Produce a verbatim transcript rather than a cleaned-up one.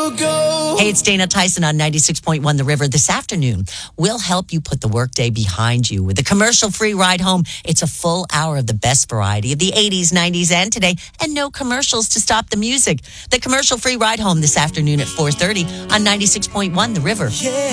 Hey, it's Dana Tyson on ninety-six point one The River. This afternoon, we'll help you put the workday behind you with a commercial-free ride home. It's a full hour of the best variety of the eighties, nineties, and today, and no commercials to stop the music. The commercial-free ride home this afternoon at four thirty on ninety-six point one The River. Yeah.